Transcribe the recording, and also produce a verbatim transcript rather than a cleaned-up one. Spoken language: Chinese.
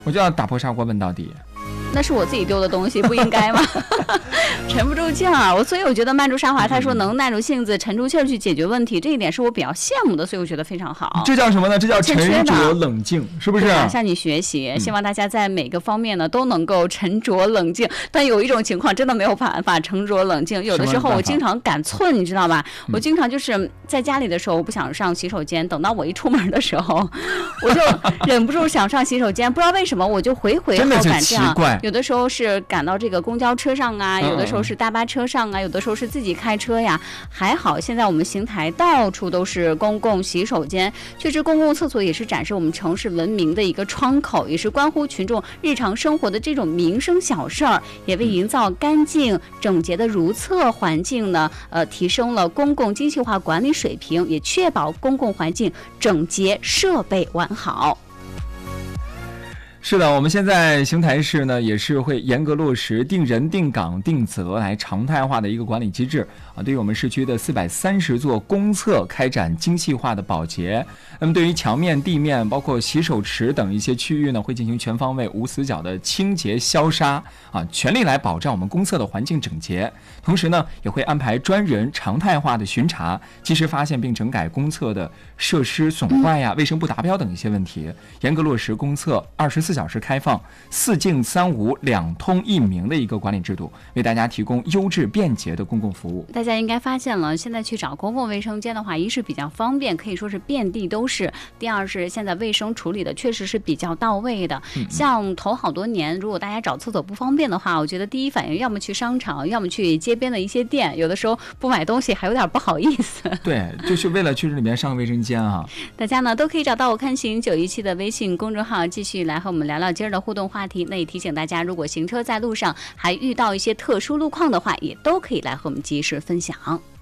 我就要打破砂锅问到底。 那是我自己丢的东西，不应该吗？沉不住气儿，我所以我觉得曼珠沙华他说能耐住性子、沉住气儿去解决问题，这一点是我比较羡慕的，所以我觉得非常好。 这叫什么呢？这叫沉着冷静，是不是？ 啊、向你学习，希望大家在每个方面呢都能够沉着冷静。但有一种情况真的没有办法沉着冷静，有的时候我经常赶寸，你知道吧？我经常就是在家里的时候，我不想上洗手间，等到我一出门的时候，我就忍不住想上洗手间，不知道为什么我就回回好赶这样。有的时候是赶到这个公交车上啊，有的时候是大巴车上啊，有的时候是自己开车呀。还好现在我们邢台到处都是公共洗手间，确实公共厕所也是展示我们城市文明的一个窗口，也是关乎群众日常生活的这种民生小事儿，也为营造干净整洁的如厕环境呢，呃，提升了公共精细化管理水平，也确保公共环境整洁、设备完好。 是的，我们现在邢台市呢也是会严格落实定人、定岗、定责来常态化的一个管理机制啊，对于我们市区的四百三十座公厕开展精细化的保洁。那么对于墙面、地面，包括洗手池等一些区域呢，会进行全方位、无死角的清洁消杀啊，全力来保障我们公厕的环境整洁。同时呢，也会安排专人常态化的巡查，及时发现并整改公厕的设施损坏呀、卫生不达标等一些问题，严格落实公厕二十四小时开放、四净三无两通一明的一个管理制度，为大家提供优质便捷的公共服务。 大家应该发现了，现在去找公共卫生间的话，一是比较方便，可以说是遍地都是；第二是现在卫生处理的确实是比较到位的。嗯、像头好多年，如果大家找厕所不方便的话，我觉得第一反应要么去商场，要么去街边的一些店，有的时候不买东西还有点不好意思。 对，就是为了去这里面上卫生间啊。 大家呢都可以找到我看行九一七的微信公众号，继续来和我们聊聊今儿的互动话题。那也提醒大家，如果行车在路上还遇到一些特殊路况的话，也都可以来和我们及时分享。